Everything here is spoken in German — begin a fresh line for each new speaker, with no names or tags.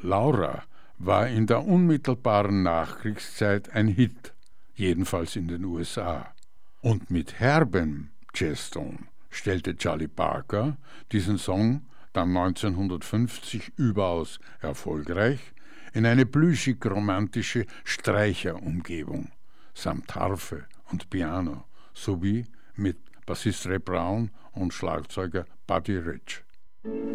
Laura war in der unmittelbaren Nachkriegszeit ein Hit, jedenfalls in den USA. Und mit herbem Jazzton stellte Charlie Parker diesen Song dann 1950 überaus erfolgreich in eine plüschig-romantische Streicherumgebung samt Harfe und Piano sowie mit Bassist Ray Brown und Schlagzeuger Buddy Rich.